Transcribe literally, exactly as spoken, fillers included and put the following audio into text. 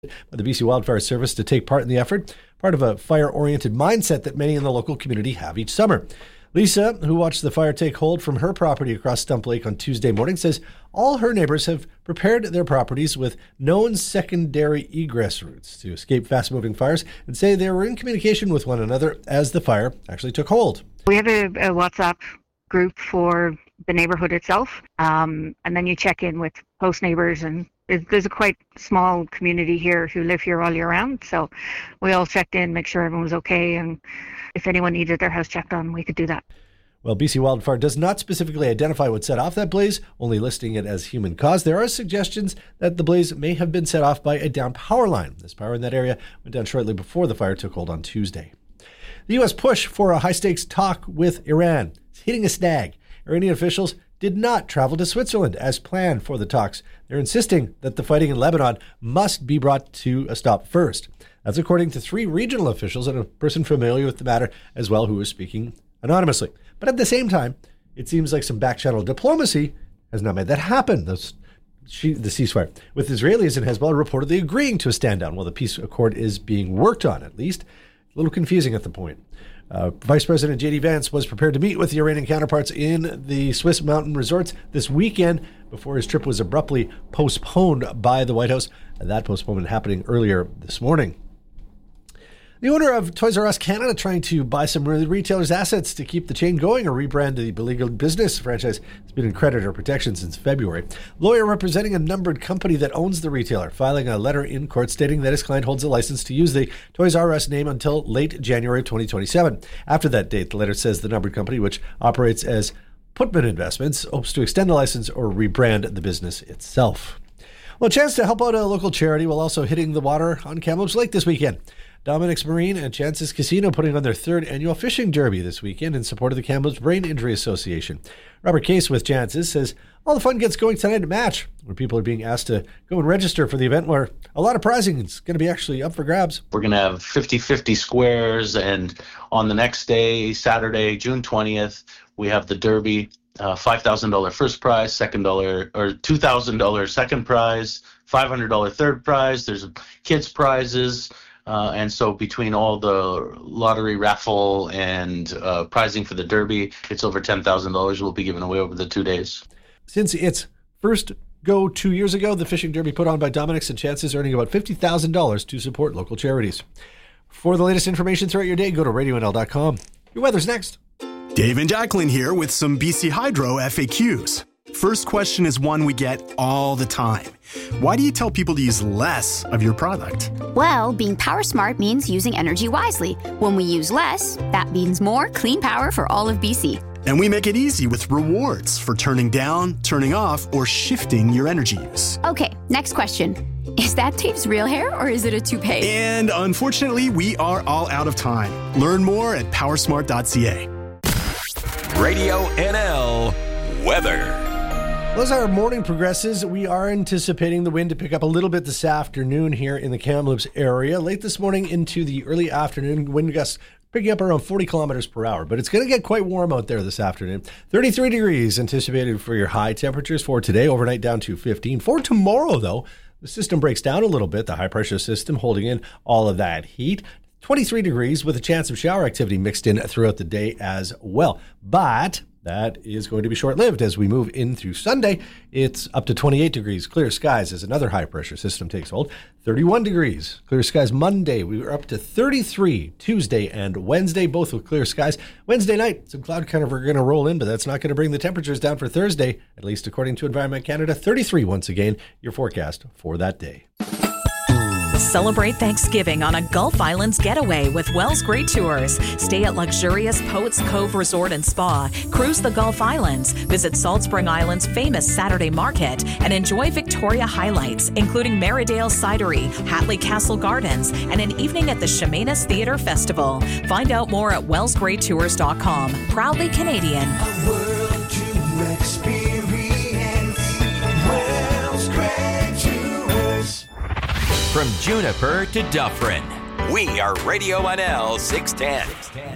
by the B C Wildfire Service to take part in the effort, part of a fire-oriented mindset that many in the local community have each summer. Lisa, who watched the fire take hold from her property across Stump Lake on Tuesday morning, says all her neighbors have prepared their properties with known secondary egress routes to escape fast-moving fires and say they were in communication with one another as the fire actually took hold. We have a, a WhatsApp group for the neighborhood itself, um, and then you check in with host neighbors, and there's a quite small community here who live here all year round, so we all checked in, make sure everyone was okay, and if anyone needed their house checked on, we could do that. Well, B C Wildfire does not specifically identify what set off that blaze, only listing it as human cause. There are suggestions that the blaze may have been set off by a downed power line. This power in that area went down shortly before the fire took hold on Tuesday. The U S push for a high-stakes talk with Iran is hitting a snag. Iranian officials did not travel to Switzerland as planned for the talks. They're insisting that the fighting in Lebanon must be brought to a stop first. That's according to three regional officials and a person familiar with the matter as well who was speaking anonymously. But at the same time, it seems like some back-channel diplomacy has not made that happen. The, the ceasefire, with Israelis and Hezbollah reportedly agreeing to a stand-down while the peace accord is being worked on, at least. A little confusing at the point. Uh, Vice President J D Vance was prepared to meet with the Iranian counterparts in the Swiss mountain resorts this weekend before his trip was abruptly postponed by the White House. That postponement happening earlier this morning. The owner of Toys R Us Canada trying to buy some retailers' assets to keep the chain going or rebrand the beleaguered business franchise has been in creditor protection since February. Lawyer representing a numbered company that owns the retailer filing a letter in court stating that his client holds a license to use the Toys R Us name until late January of twenty twenty-seven. After that date, the letter says the numbered company, which operates as Putman Investments, hopes to extend the license or rebrand the business itself. Well, a chance to help out a local charity while also hitting the water on Kamloops Lake this weekend. Dominic's Marine and Chances Casino putting on their third annual fishing derby this weekend in support of the Kamloops Brain Injury Association. Robert Case with Chances says all the fun gets going tonight at Match, where people are being asked to go and register for the event where a lot of prizing is going to be actually up for grabs. We're going to have fifty-fifty squares, and on the next day, Saturday, June twentieth, we have the derby. Uh, five thousand dollars first prize, second dollar or two thousand dollars second prize, five hundred dollars third prize. There's kids prizes. Uh, and so between all the lottery raffle and uh, prizing for the derby, it's over ten thousand dollars will be given away over the two days. Since its first go two years ago, the fishing derby put on by Dominic's and Chances earning about fifty thousand dollars to support local charities. For the latest information throughout your day, go to radio n l dot com. Your weather's next. Dave and Jacqueline here with some B C Hydro F A Qs. First question is one we get all the time. Why do you tell people to use less of your product? Well, being power smart means using energy wisely. When we use less, that means more clean power for all of B C. And we make it easy with rewards for turning down, turning off, or shifting your energy use. Okay, next question. Is that Dave's real hair or is it a toupee? And unfortunately, we are all out of time. Learn more at powersmart dot c a. Radio N L weather. As our morning progresses, we are anticipating the wind to pick up a little bit this afternoon here in the Kamloops area. Late this morning into the early afternoon, wind gusts picking up around forty kilometers per hour. But it's going to get quite warm out there this afternoon. thirty-three degrees anticipated for your high temperatures for today, overnight down to fifteen. For tomorrow, though, the system breaks down a little bit, the high-pressure system holding in all of that heat. twenty-three degrees with a chance of shower activity mixed in throughout the day as well. But that is going to be short-lived as we move in through Sunday. It's up to twenty-eight degrees, clear skies as another high-pressure system takes hold. thirty-one degrees, clear skies Monday. We were up to thirty-three Tuesday and Wednesday, both with clear skies. Wednesday night, some cloud cover are going to roll in, but that's not going to bring the temperatures down for Thursday, at least according to Environment Canada. thirty-three once again, your forecast for that day. Celebrate Thanksgiving on a Gulf Islands getaway with Wells Great Tours. Stay at luxurious Poets Cove Resort and Spa, cruise the Gulf Islands, visit Salt Spring Island's famous Saturday Market, and enjoy Victoria highlights, including Maridale Cidery, Hatley Castle Gardens, and an evening at the Chemainus Theatre Festival. Find out more at wells great tours dot com. Proudly Canadian. A world to experience. Wells Great Tours. From Juniper to Dufferin, we are Radio N L six ten.